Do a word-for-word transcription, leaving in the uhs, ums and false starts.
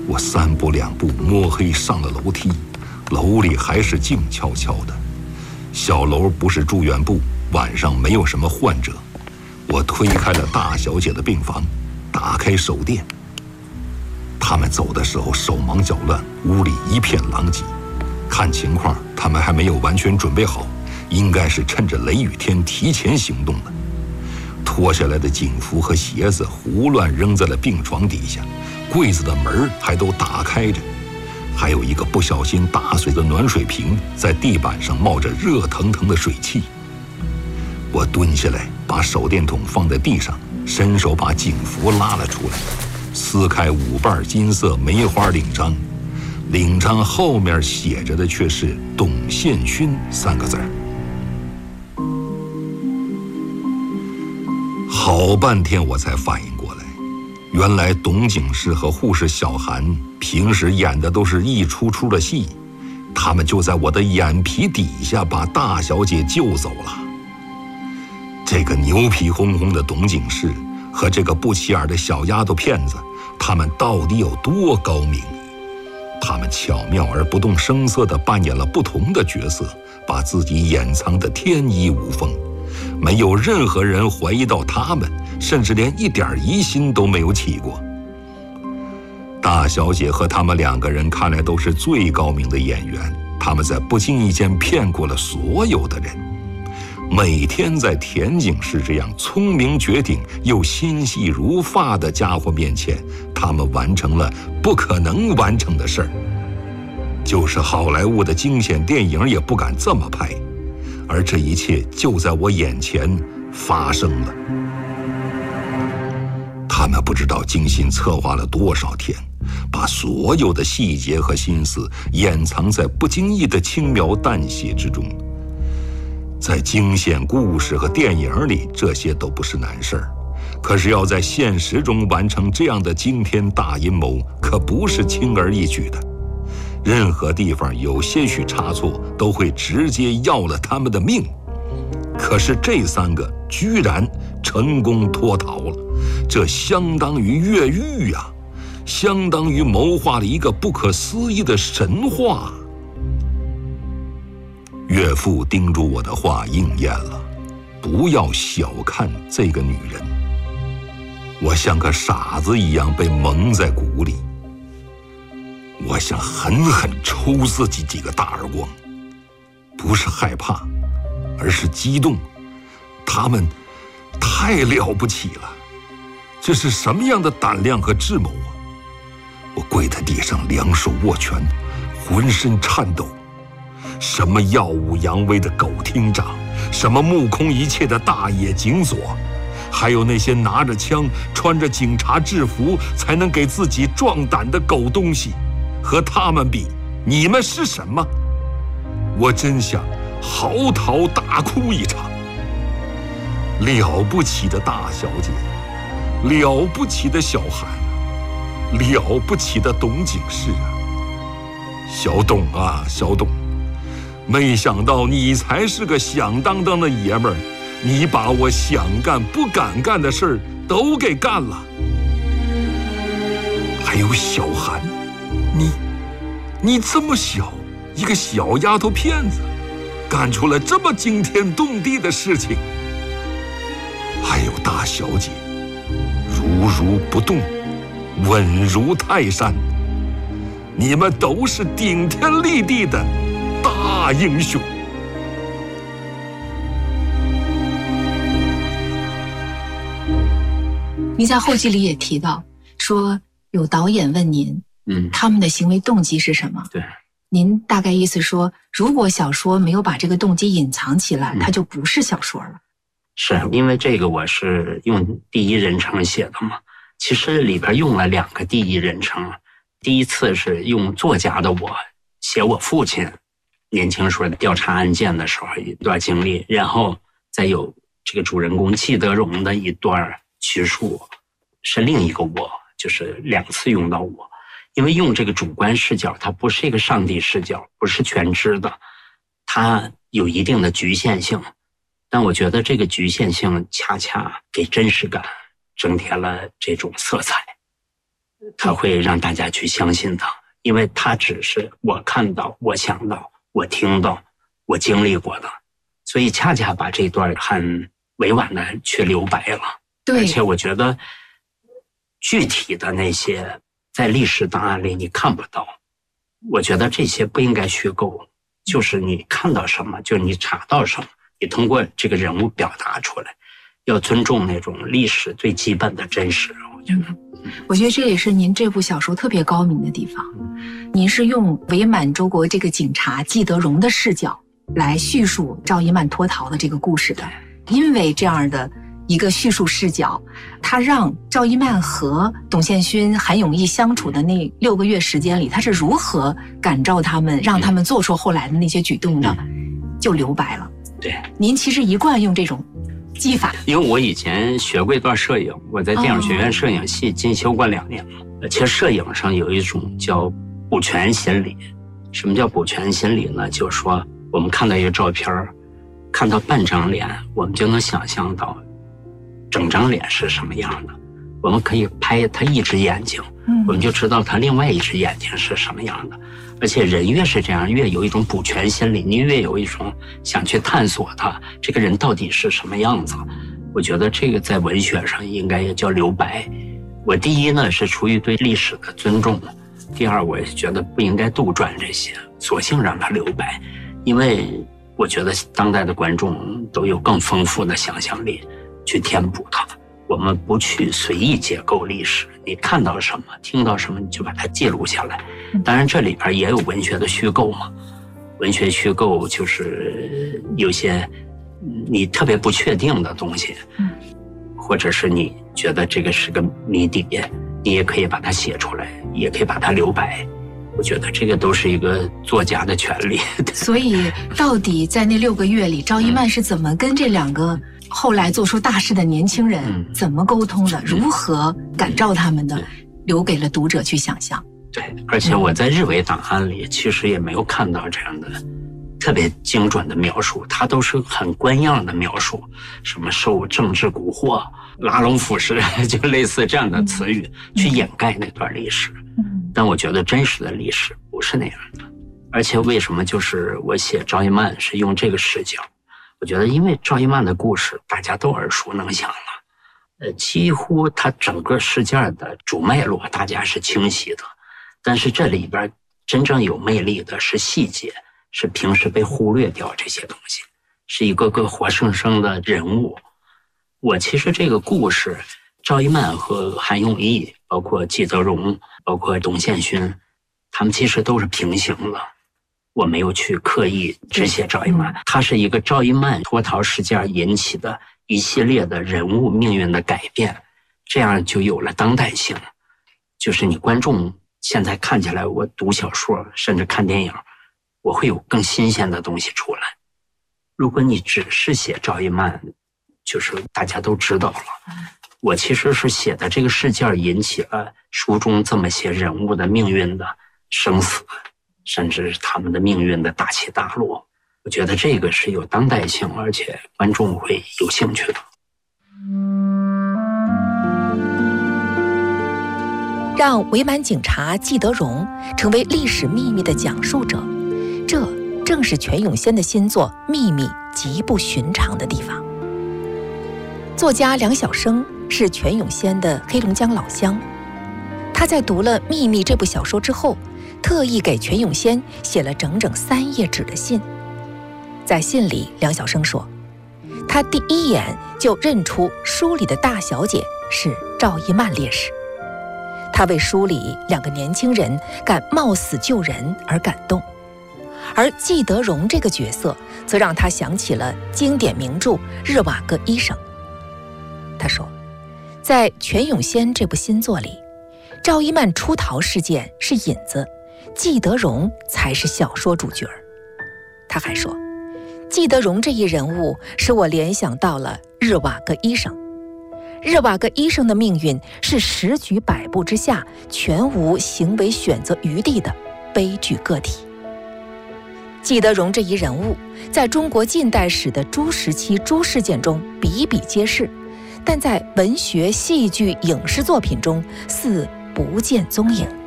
我三步两步摸黑上了楼梯，楼里还是静悄悄的。小楼不是住院部，晚上没有什么患者。我推开了大小姐的病房，打开手电。他们走的时候手忙脚乱，屋里一片狼藉。看情况，他们还没有完全准备好，应该是趁着雷雨天提前行动的。脱下来的警服和鞋子胡乱扔在了病床底下，柜子的门还都打开着，还有一个不小心打碎的暖水瓶在地板上冒着热腾腾的水汽。我蹲下来，把手电筒放在地上，伸手把警服拉了出来，撕开五瓣金色梅花领章，领章后面写着的却是董宪勋三个字。好半天我才反应过来，原来董警士和护士小韩平时演的都是一出出的戏，他们就在我的眼皮底下把大小姐救走了。这个牛皮哄哄的董警士和这个不起眼的小丫头片子，他们到底有多高明？他们巧妙而不动声色地扮演了不同的角色，把自己掩藏得天衣无缝，没有任何人怀疑到他们，甚至连一点疑心都没有起过。大小姐和他们两个人看来都是最高明的演员，他们在不经意间骗过了所有的人。每天在田警士这样聪明绝顶又心细如发的家伙面前，他们完成了不可能完成的事儿。就是好莱坞的惊险电影也不敢这么拍，而这一切就在我眼前发生了。他们不知道精心策划了多少天，把所有的细节和心思掩藏在不经意的轻描淡写之中。在惊险故事和电影里，这些都不是难事儿，可是要在现实中完成这样的惊天大阴谋，可不是轻而易举的。任何地方有些许差错，都会直接要了他们的命。可是这三个居然成功脱逃了，这相当于越狱呀、啊，相当于谋划了一个不可思议的神话。岳父叮嘱我的话应验了，不要小看这个女人。我像个傻子一样被蒙在鼓里，我想狠狠抽自己几个大耳光，不是害怕，而是激动。他们太了不起了，这是什么样的胆量和智谋啊！我跪在地上，两手握拳，浑身颤抖。什么耀武扬威的狗厅长，什么目空一切的大野警佐，还有那些拿着枪穿着警察制服才能给自己壮胆的狗东西，和他们比，你们是什么？我真想嚎啕大哭一场。了不起的大小姐，了不起的小韩，了不起的董警士啊！小董啊，小董，没想到你才是个响当当的爷们儿，你把我想干不敢干的事儿都给干了。还有小韩，你你这么小一个小丫头片子，干出了这么惊天动地的事情。还有大小姐，如如不动，稳如泰山，你们都是顶天立地的大英雄。 您在后记里也提到说，有导演问您，嗯，他们的行为动机是什么？ 对， 您大概意思说，如果小说没有把这个动机隐藏起来，嗯，它就不是小说了。 是因为这个我是用第一人称写的嘛，其实里边用了两个第一人称。第一次是用作家的我写我父亲年轻时候调查案件的时候一段经历，然后再有这个主人公季德荣的一段叙述，是另一个我，就是两次用到我。因为用这个主观视角，它不是一个上帝视角，不是全知的，它有一定的局限性。但我觉得这个局限性恰恰给真实感增添了这种色彩。 他会让大家去相信他，因为他只是我看到、我想到、我听到、我经历过的，所以恰恰把这段很委婉的去留白了。 对， 而且我觉得具体的那些在历史档案里你看不到，我觉得这些不应该虚构，就是你看到什么，就你查到什么，你通过这个人物表达出来，要尊重那种历史最基本的真实。我觉得， 我觉得这也是您这部小说特别高明的地方。您是用伪满洲国这个警察季德荣的视角来叙述赵一曼脱逃的这个故事的，因为这样的一个叙述视角，他让赵一曼和董宪勋、韩永义相处的那六个月时间里，他是如何感召他们，让他们做出后来的那些举动的，就留白了。 对， 您其实一贯用这种技法。 因为我以前学过一段摄影，我在电影学院摄影系进修过两年嘛。哦、其实摄影上有一种叫补全心理。什么叫补全心理呢？就是说我们看到一个照片，看到半张脸，我们就能想象到整张脸是什么样的。我们可以拍他一只眼睛，我们就知道他另外一只眼睛是什么样的。而且人越是这样，越有一种补全心理，你越有一种想去探索他这个人到底是什么样子。我觉得这个在文学上应该也叫留白。我第一呢是出于对历史的尊重，第二我也觉得不应该杜撰这些，索性让他留白，因为我觉得当代的观众都有更丰富的想象力去填补它。我们不去随意解构历史，你看到什么听到什么你就把它记录下来。当然这里边也有文学的虚构嘛，文学虚构就是有些你特别不确定的东西，或者是你觉得这个是个谜底，你也可以把它写出来，也可以把它留白。我觉得这个都是一个作家的权利。 所以到底在那六个月里，赵一曼是怎么跟这两个后来做出大事的年轻人、嗯、怎么沟通的，如何感召他们的，留给了读者去想象。 对，而且我在日伪档案里其实也没有看到这样的特别精准的描述，它都是很官样的描述，什么受政治蛊惑、拉拢腐蚀，就类似这样的词语、嗯、去掩盖那段历史、嗯、但我觉得真实的历史不是那样的。而且为什么就是我写赵一曼是用这个视角，我觉得因为赵一曼的故事大家都耳熟能详了，呃，几乎他整个事件的主脉络大家是清晰的，但是这里边真正有魅力的是细节，是平时被忽略掉这些东西，是一个个活生生的人物。我其实这个故事，赵一曼和韩永义，包括季德荣，包括董宪勋，他们其实都是平行的。我没有去刻意只写赵一曼，它是一个赵一曼脱逃事件引起的一系列的人物命运的改变，这样就有了当代性。就是你观众现在看起来，我读小说甚至看电影，我会有更新鲜的东西出来。如果你只是写赵一曼，就是大家都知道了。我其实是写的这个事件引起了书中这么些人物的命运的生死，甚至是他们的命运的大起大落。我觉得这个是有当代性，而且观众会有兴趣的。 让伪满警察季德荣成为历史秘密的讲述者，这正是全永先的新作《秘密》极不寻常的地方。作家梁晓声是全永先的黑龙江老乡，他在读了《秘密》这部小说之后，特意给全永先写了整整三页纸的信。在信里，梁晓声说，他第一眼就认出书里的大小姐是赵一曼烈士。他为书里两个年轻人敢冒死救人而感动，而季德荣这个角色则让他想起了经典名著《日瓦戈医生》。他说，在全永先这部新作里，赵一曼出逃事件是引子，季德荣才是小说主角。他还说，季德荣这一人物使我联想到了日瓦戈医生。日瓦戈医生的命运是十局百步之下全无行为选择余地的悲剧个体。季德荣这一人物在中国近代史的诸时期诸事件中比比皆是，但在文学、戏剧、影视作品中似不见踪影。